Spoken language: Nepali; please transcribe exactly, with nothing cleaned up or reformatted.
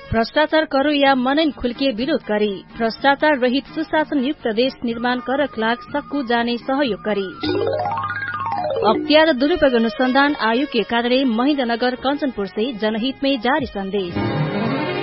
भ्रष्टाचार करो या मनैन खुल्के विरोध गरी भ्रष्टाचार रहित सुशासन युक्त देश निर्माण करक लाग सक्कु जाने सहयोग गरी अख्तियार दुरूपयोग अनुसंधान आयोग के कार्यालय महेन्द्रनगर कंचनपुर से जनहित में जारी संदेश।